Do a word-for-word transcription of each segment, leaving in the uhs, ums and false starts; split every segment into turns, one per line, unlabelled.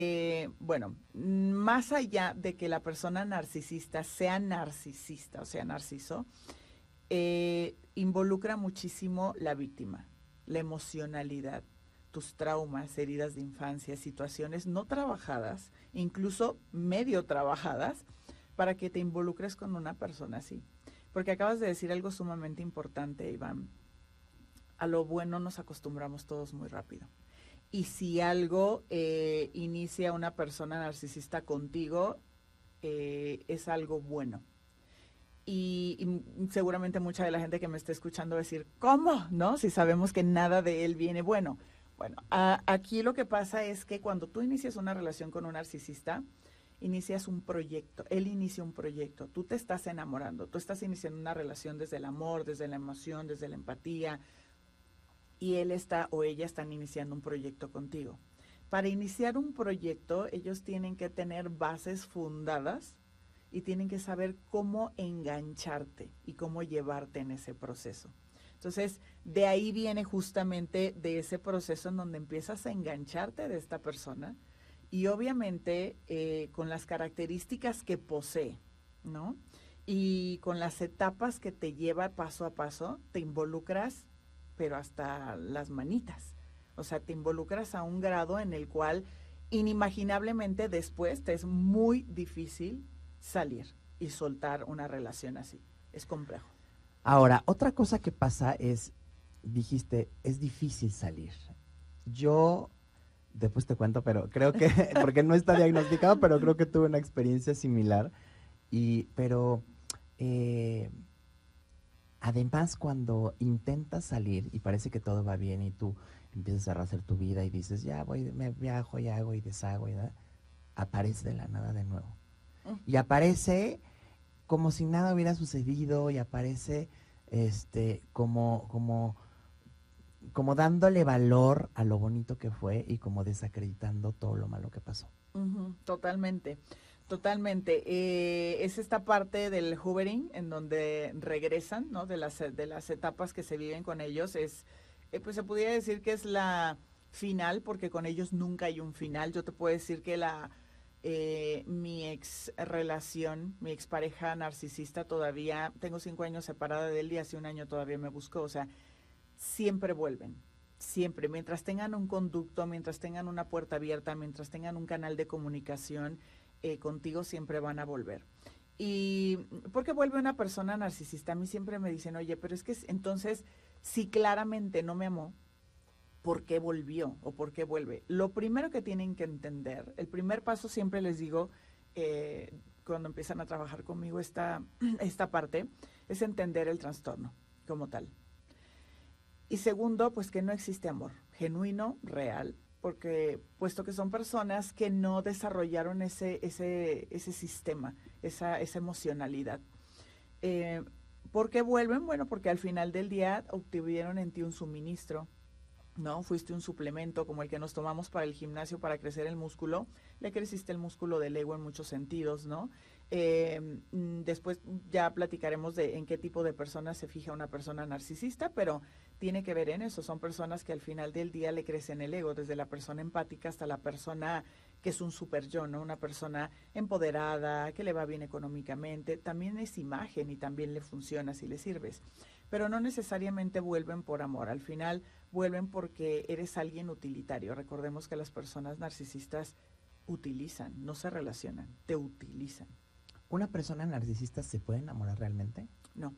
Eh, bueno, más allá de que la persona narcisista sea narcisista, o sea, narciso, eh, involucra muchísimo la víctima, la emocionalidad, tus traumas, heridas de infancia, situaciones no trabajadas, incluso medio trabajadas, para que te involucres con una persona así. Porque acabas de decir algo sumamente importante, Iván. A lo bueno nos acostumbramos todos muy rápido. Y si algo eh, inicia una persona narcisista contigo, eh, es algo bueno. Y, y, seguramente mucha de la gente que me está escuchando va a decir, ¿cómo? ¿No? Si sabemos que nada de él viene bueno. Bueno, a, aquí lo que pasa es que cuando tú inicias una relación con un narcisista, inicias un proyecto, él inicia un proyecto, tú te estás enamorando, tú estás iniciando una relación desde el amor, desde la emoción, desde la empatía, y él está o ella están iniciando un proyecto contigo. Para iniciar un proyecto, ellos tienen que tener bases fundadas y tienen que saber cómo engancharte y cómo llevarte en ese proceso. Entonces, de ahí viene justamente de ese proceso en donde empiezas a engancharte de esta persona y obviamente eh, con las características que posee, ¿no? Y con las etapas que te lleva paso a paso, te involucras, pero hasta las manitas. O sea, te involucras a un grado en el cual inimaginablemente después te es muy difícil salir y soltar una relación así. Es complejo.
Ahora, otra cosa que pasa es, dijiste, es difícil salir. Yo, después te cuento, pero creo que, porque no está diagnosticado, pero creo que tuve una experiencia similar. Y, pero, eh, además, cuando intentas salir y parece que todo va bien y tú empiezas a hacer tu vida y dices, ya voy, me viajo y hago y deshago y da, aparece de la nada de nuevo. Y aparece como si nada hubiera sucedido y aparece este como como como dándole valor a lo bonito que fue y como desacreditando todo lo malo que pasó.
Uh-huh, totalmente, totalmente. Eh, es esta parte del hoovering en donde regresan, ¿no? De las, de las etapas que se viven con ellos. Es, eh, pues se pudiera decir que es la final, porque con ellos nunca hay un final. Yo te puedo decir que la eh, mi ex relación, mi ex pareja narcisista todavía, tengo cinco años separada de él y hace un año todavía me buscó. O sea, siempre vuelven, siempre, mientras tengan un conducto, mientras tengan una puerta abierta, mientras tengan un canal de comunicación, eh, contigo siempre van a volver. Y porque vuelve una persona narcisista, a mí siempre me dicen, oye, pero es que entonces, si claramente no me amó, ¿por qué volvió o por qué vuelve? Lo primero que tienen que entender, el primer paso siempre les digo, eh, cuando empiezan a trabajar conmigo esta, esta parte, es entender el trastorno como tal. Y segundo, pues que no existe amor genuino, real, porque puesto que son personas que no desarrollaron ese, ese, ese sistema, esa, esa emocionalidad. Eh, ¿Por qué vuelven? Bueno, porque al final del día obtuvieron en ti un suministro, ¿no? Fuiste un suplemento como el que nos tomamos para el gimnasio para crecer el músculo, le creciste el músculo del ego en muchos sentidos, ¿no? Eh, después ya platicaremos de en qué tipo de personas se fija una persona narcisista, pero tiene que ver en eso, son personas que al final del día le crecen el ego, desde la persona empática hasta la persona que es un super yo, ¿no? Una persona empoderada, que le va bien económicamente, también es imagen y también le funciona si le sirves, pero no necesariamente vuelven por amor, al final vuelven porque eres alguien utilitario. Recordemos que las personas narcisistas utilizan, no se relacionan, te utilizan.
¿Una persona narcisista se puede enamorar realmente?
No.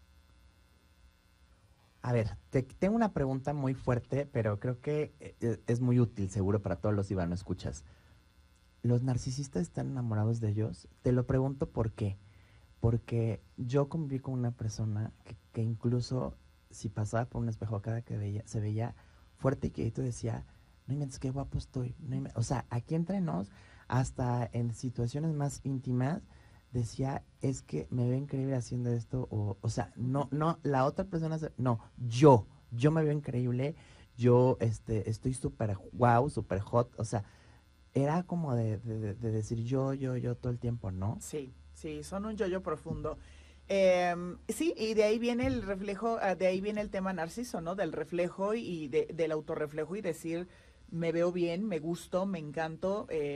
A ver, te, tengo una pregunta muy fuerte, pero creo que eh, es muy útil, seguro, para todos los Iván, escuchas. ¿Los narcisistas están enamorados de ellos? Te lo pregunto por qué. Porque yo conviví con una persona que, que incluso si pasaba por un espejo cada que veía, se veía fuerte y que tú decía, no inventes qué guapo estoy. No o sea, aquí entre nos, hasta en situaciones más íntimas, decía, es que me veo increíble haciendo esto, o, o sea, no, no, la otra persona, no, yo, yo me veo increíble, yo este, estoy súper wow, súper hot, o sea, era como de, de, de decir yo, yo, yo todo el tiempo, ¿no?
Sí, sí, son un yo-yo profundo. Eh, sí, y de ahí viene el reflejo, de ahí viene el tema narciso, ¿no? Del reflejo y de, del autorreflejo y decir, me veo bien, me gusto, me encanto, eh,